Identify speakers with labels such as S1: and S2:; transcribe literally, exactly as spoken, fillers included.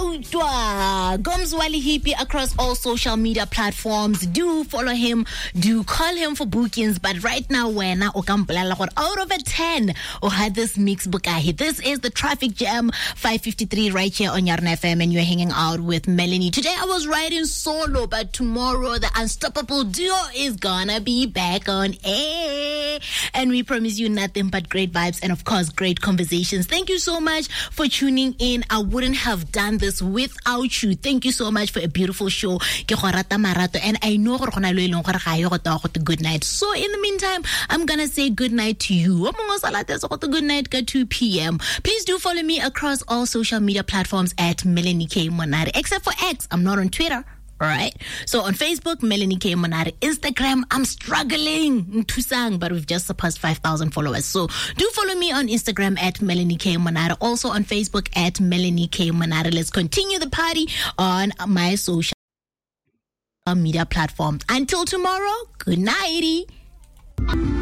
S1: Utwa Gomzwali Hippie across all social media platforms. Do follow him, do call him for bookings. But right now, when out of a ten, or had this mix bukahi. This is the Traffic Jam five fifty-three right here on Yarn F M, and you're hanging out with Melanie. Today I was riding solo, but tomorrow the unstoppable duo is gonna be back on air, and we promise you nothing but great vibes and of course great conversations. Thank you so much for tuning in. I wouldn't have done this without you. Thank you so much for a beautiful show. And I know good night. So in the meantime, I'm gonna say good night to you. Good night at two p.m. Please do follow me across all social media platforms at Melanie K Monare, except for X. I'm not on Twitter. All right. So on Facebook, Melanie K Monare. Instagram, I'm struggling to sang, but we've just surpassed five thousand followers. So do follow me on Instagram at Melanie K Monare. Also on Facebook at Melanie K Monare. Let's continue the party on my social media platforms. Until tomorrow, good night.